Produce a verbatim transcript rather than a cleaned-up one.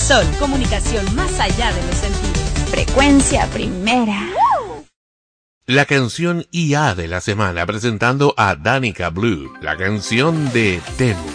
Sol, comunicación más allá de los sentidos. Frecuencia primera. La canción I A de la semana, presentando a Danica Blue, la canción de Temu.